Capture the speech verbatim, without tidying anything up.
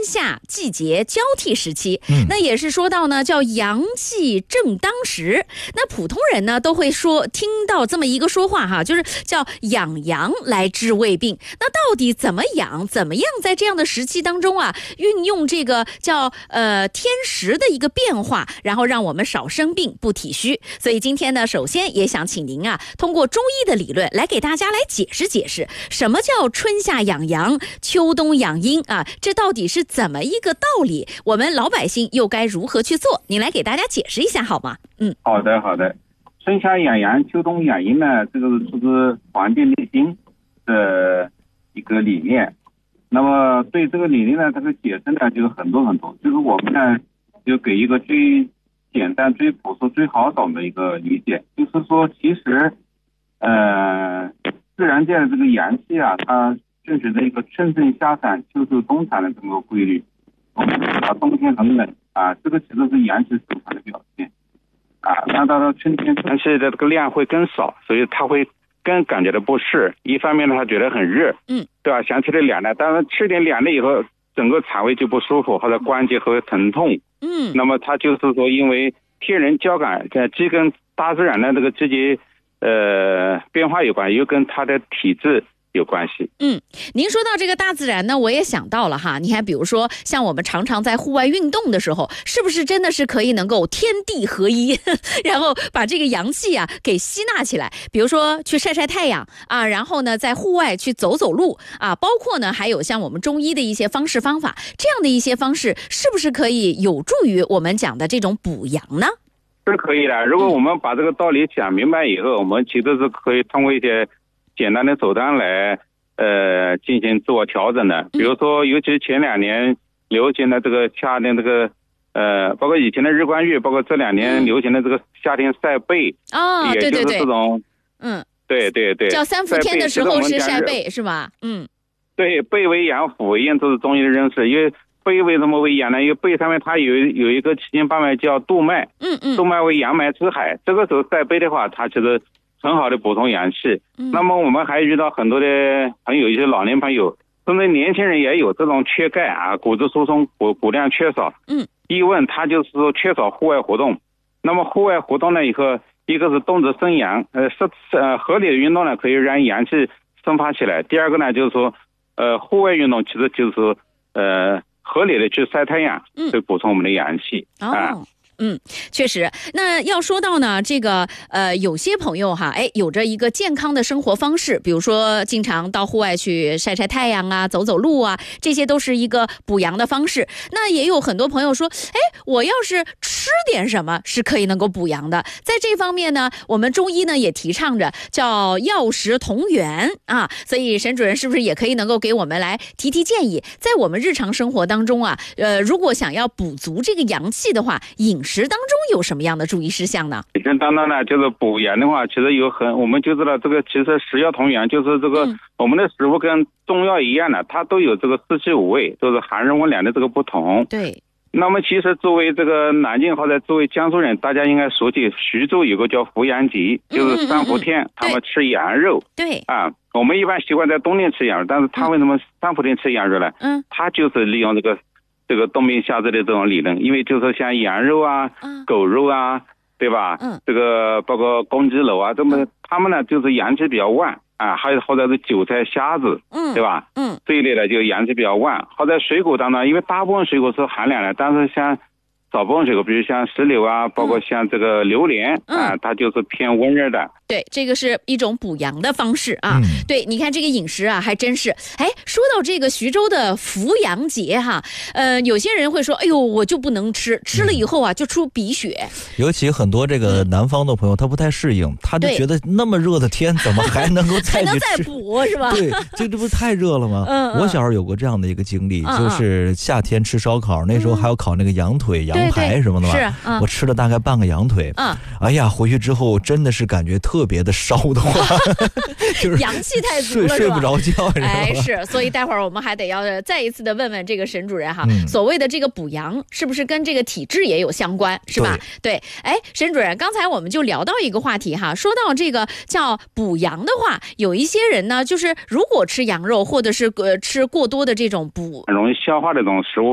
夏季节交替时期，嗯、那也是说到呢叫阳气正当时。那普通人呢都会说听到这么一个说话哈，就是叫养阳来治胃病。那到底怎么养，怎么样在这样的时期当中啊，运用这个叫呃天时的一个变化，然后让我们少生病不体虚。所以今天呢，首先也想请您啊，通过中医的理论来给大家来解释解释，什么叫春夏养阳，秋冬养阴啊？这到底是怎么一个道理？我们老百姓又该如何去做？您来给大家解释一下好吗？嗯， 好的好的。春夏养阳，秋冬养阴呢，这个是出自《黄帝内经》的一个理念。那么对这个理念呢，这个解释呢就很多很多，就是我们呢就给一个最简单、最朴素、最好懂的一个理解，就是说，其实，呃，自然界的这个阳气啊，它顺随着一个春盛夏产、秋收冬藏的这么个规律。我们知道冬天很冷啊，这个其实是阳气守常的表现啊。那到了春天，阳气的这个量会更少，所以它会更感觉到不适。一方面呢，他觉得很热，嗯，对吧？想吃点凉的，但是吃点凉的以后，整个肠胃就不舒服，或者关节会疼痛。嗯，那么他就是说，因为天人交感，呃，既跟大自然的这个季节呃变化有关，又跟他的体质有关系。 嗯，您说到这个大自然呢，我也想到了哈。你看，比如说像我们常常在户外运动的时候，是不是真的是可以能够天地合一，然后把这个阳气啊给吸纳起来？比如说去晒晒太阳啊，然后呢在户外去走走路啊，包括呢还有像我们中医的一些方式方法，这样的一些方式，是不是可以有助于我们讲的这种补阳呢？ 是可以的。如果我们把这个道理讲明白以后，我们其实是可以通过一些简单的手段来呃进行自我调整的。比如说，尤其前两年流行的这个夏天这个呃，包括以前的日光浴，包括这两年流行的这个夏天晒背啊、哦， 也就是这种， 嗯， 对对对， 叫三伏天的时候是晒背是吧？嗯， 对，背为阳，腹为阴，这是中医的认识。因为背为什么为阳呢？因为背上面它有有一个七经八脉叫督脉，嗯嗯，督脉为阳脉之海。这个时候晒背的话，它其实很好的补充阳气。嗯、那么我们还遇到很多的朋友，一些老年朋友，甚至年轻人也有这种缺钙啊，骨质疏松、骨骨量缺少。嗯，一问他就是说缺少户外活动。那么户外活动呢以后，一个是动之生阳，呃，是呃合理的运动呢可以让阳气生发起来。第二个呢就是说，呃，户外运动其实就是呃合理的去晒太阳，去补充我们的阳气、 嗯、啊。哦嗯，确实。那要说到呢，这个呃，有些朋友哈，哎，有着一个健康的生活方式，比如说经常到户外去晒晒太阳啊，走走路啊，这些都是一个补阳的方式。那也有很多朋友说，哎，我要是吃点什么是可以能够补阳的。在这方面呢，我们中医呢也提倡着叫药食同源啊，所以沈主任是不是也可以能够给我们来提提建议，在我们日常生活当中啊，呃，如果想要补足这个阳气的话，饮食当中有什么样的注意事项呢？ 饮食当中呢，就是补阳的话，其实有很，我们就知道这个其实食药同源，就是这个、嗯、我们的食物跟中药一样的，它都有这个四气五味，都是寒热温凉的这个不同。 对。 那么其实作为这个南京或者作为江苏人，大家应该熟悉徐州有个叫伏阳节，就是三伏天、嗯嗯嗯、他们吃羊肉。 对。 啊，我们一般习惯在冬天吃羊肉，但是他为什么三伏天吃羊肉呢？嗯，他就是利用这个这个冬病夏治的这种理论，因为就是像羊肉啊、嗯、狗肉啊，对吧？嗯，这个包括公鸡肉啊，这么、嗯、他们呢就是阳气比较旺啊，还有或者是韭菜、虾子，嗯，对吧？嗯，这一类的就阳气比较旺。或者水果当中，因为大部分水果是寒凉的，但是像少部分水果，比如像石榴啊，包括像这个榴莲、嗯、啊，它就是偏温热的。 对，这个是一种补阳的方式啊。嗯、对，你看这个饮食啊，还真是。哎，说到这个徐州的伏阳节哈，呃，有些人会说，哎呦，我就不能吃，吃了以后啊，就出鼻血。 尤其很多这个南方的朋友，他不太适应，他就觉得那么热的天，怎么还能够再去吃？还能再补是吧？ 对，这这不太热了吗？嗯嗯。我小时候有过这样的一个经历，嗯、就是夏天吃烧烤，那时候还要烤那个羊腿、羊排什么的嘛。是、嗯。我吃了大概半个羊腿。嗯。哎呀，回去之后真的是感觉特别的烧的话，就是阳气太足了， 睡睡不着觉。 哎，是，所以待会儿我们还得要再一次的问问这个沈主任哈，嗯、所谓的这个补阳是不是跟这个体质也有相关，是吧？对，哎，沈主任，刚才我们就聊到一个话题哈，说到这个叫补阳的话，有一些人呢，就是如果吃羊肉或者是呃吃过多的这种补， 很容易消化的这种食物。